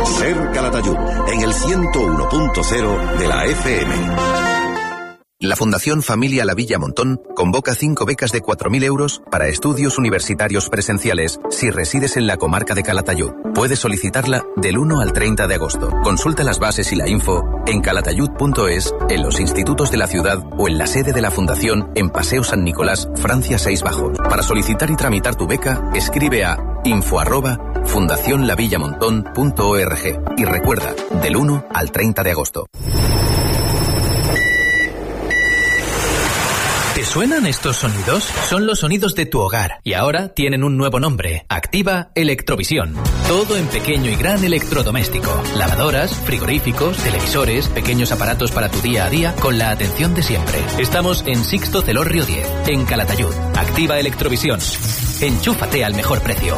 Ser Calatayud, en el 101.0 de la FM. La Fundación Familia La Villa Montón convoca 5 becas de 4.000 euros para estudios universitarios presenciales si resides en la comarca de Calatayud. Puedes solicitarla del 1 al 30 de agosto. Consulta las bases y la info en calatayud.es, en los institutos de la ciudad o en la sede de la Fundación en Paseo San Nicolás, Francia 6 Bajo. Para solicitar y tramitar tu beca, escribe a info@fundacionlavillamontón.org y recuerda, del 1 al 30 de agosto. ¿Te suenan estos sonidos? Son los sonidos de tu hogar y ahora tienen un nuevo nombre. Activa Electrovisión. Todo en pequeño y gran electrodoméstico. Lavadoras, frigoríficos, televisores, pequeños aparatos para tu día a día con la atención de siempre. Estamos en Sixto Celorrio 10, en Calatayud. Activa Electrovisión. Enchúfate al mejor precio.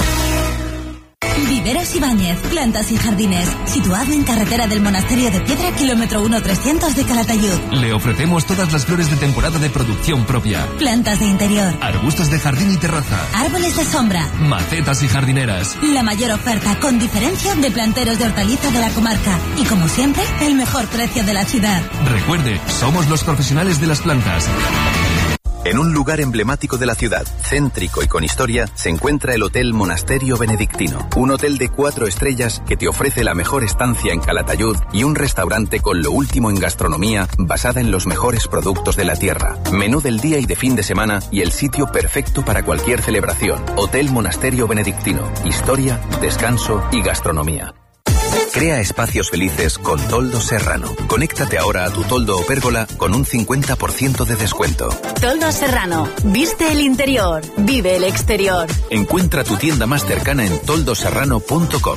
Viveros Ibáñez, plantas y jardines, situado en carretera del Monasterio de Piedra, kilómetro 1-300 de Calatayud. Le ofrecemos todas las flores de temporada de producción propia. Plantas de interior, arbustos de jardín y terraza, árboles de sombra, macetas y jardineras. La mayor oferta con diferencia de planteros de hortaliza de la comarca. Y como siempre, el mejor precio de la ciudad. Recuerde, somos los profesionales de las plantas. En un lugar emblemático de la ciudad, céntrico y con historia, se encuentra el Hotel Monasterio Benedictino. Un hotel de 4 estrellas que te ofrece la mejor estancia en Calatayud y un restaurante con lo último en gastronomía basada en los mejores productos de la tierra. Menú del día y de fin de semana y el sitio perfecto para cualquier celebración. Hotel Monasterio Benedictino. Historia, descanso y gastronomía. Crea espacios felices con Toldos Serrano. Conéctate ahora a tu toldo o pérgola con un 50% de descuento. Toldos Serrano. Viste el interior, vive el exterior. Encuentra tu tienda más cercana en toldoserrano.com.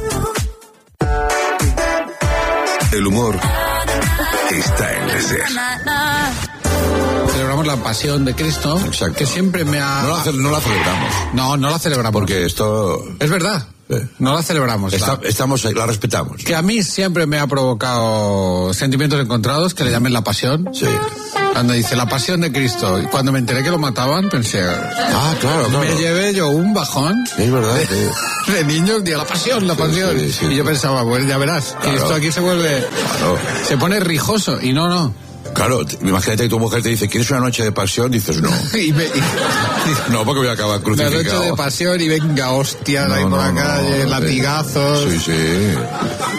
El humor está en el ser. Celebramos la pasión de Cristo. Exacto. Que siempre me ha... No la celebramos. No la celebramos. Porque esto... Es verdad. No la celebramos. Estamos ahí, la respetamos. Que a mí siempre me ha provocado sentimientos encontrados, que le llamen la pasión. Sí. Cuando dice la pasión de Cristo, y cuando me enteré que lo mataban, pensé... claro. Me llevé yo un bajón. Es verdad. De niños, la pasión. Sí. Y yo pensaba, pues ya verás, que esto aquí se vuelve... Claro. Se pone rijoso, y no. Claro, imagínate que tu mujer te dice, ¿quieres una noche de pasión? Dices, no. No, porque voy a acabar crucificado. Una noche de pasión y venga, hostias ahí por la calle, latigazos. Sí.